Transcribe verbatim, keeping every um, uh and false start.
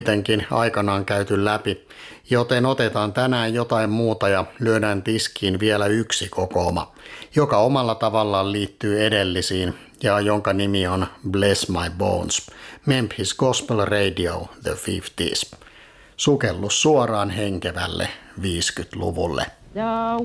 kuitenkin aikanaan käyty läpi, joten otetaan tänään jotain muuta ja lyödään tiskiin vielä yksi kokooma, joka omalla tavallaan liittyy edellisiin ja jonka nimi on Bless My Bones, Memphis Gospel Radio The fifties. Sukellus suoraan henkevälle viisikymmentäluvulle.